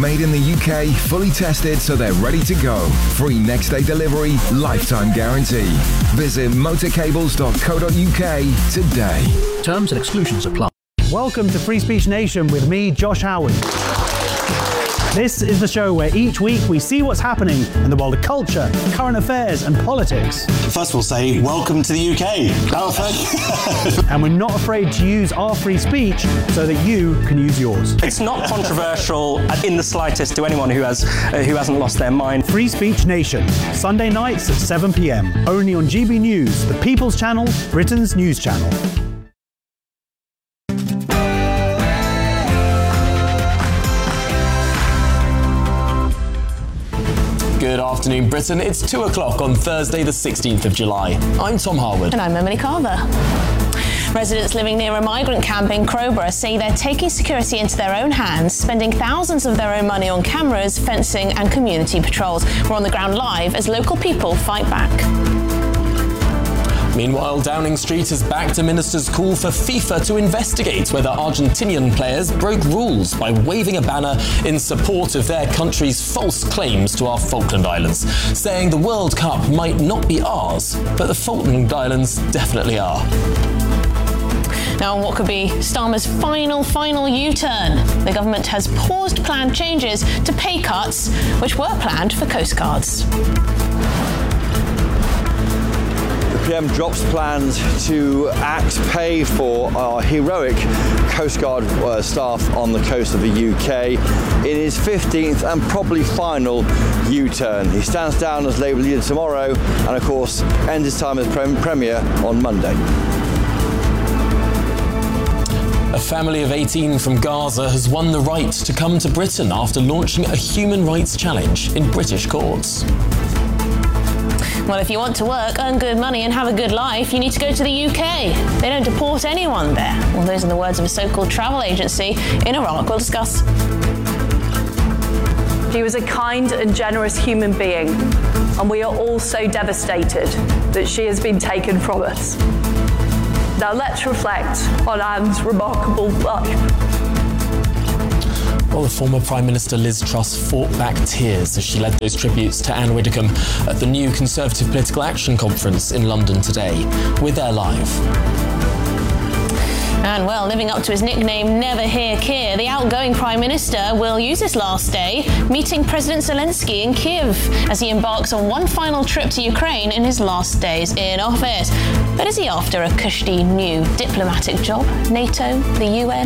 Made in the UK, fully tested so they're ready to go. Free next day delivery, lifetime guarantee. Visit motorcables.co.uk today. Terms and exclusions apply. Welcome to Free Speech Nation with me, Josh Howard. This is the show where each week we see what's happening in the world of culture, current affairs and politics. First we'll say, welcome to the UK. Oh, thank you. And we're not afraid to use our free speech so that you can use yours. It's not controversial in the slightest to anyone who hasn't lost their mind. Free Speech Nation, Sunday nights at 7 p.m. Only on GB News, the People's Channel, Britain's news channel. Good afternoon, Britain. It's 2 o'clock on Thursday, the 16th of July. I'm Tom Harwood. And I'm Emily Carver. Residents living near a migrant camp in Crowborough say they're taking security into their own hands, spending thousands of their own money on cameras, fencing and community patrols. We're on the ground live as local people fight back. Meanwhile, Downing Street has backed a minister's call for FIFA to investigate whether Argentinian players broke rules by waving a banner in support of their country's false claims to our Falkland Islands, saying the World Cup might not be ours, but the Falkland Islands definitely are. Now, what could be Starmer's final U-turn? The government has paused planned changes to pay cuts, which were planned for coastguards. PM drops plans to pay for our heroic Coast Guard staff on the coast of the UK in his 15th and probably final U-turn. He stands down as Labour leader tomorrow and, of course, ends his time as Premier on Monday. A family of 18 from Gaza has won the right to come to Britain after launching a human rights challenge in British courts. Well, if you want to work, earn good money and have a good life, you need to go to the UK. They don't deport anyone there. Well, those are the words of a so-called travel agency in Iraq. We'll discuss. She was a kind and generous human being, and we are all so devastated that she has been taken from us. Now let's reflect on Anne's remarkable life. Well, the former Prime Minister Liz Truss fought back tears as she led those tributes to Anne Widdecombe at the new Conservative Political Action Conference in London today. We're there live. And, well, living up to his nickname, Never Hear Keir, the outgoing Prime Minister will use his last day meeting President Zelensky in Kyiv as he embarks on one final trip to Ukraine in his last days in office. But is he after a cushy new diplomatic job? NATO, the UN?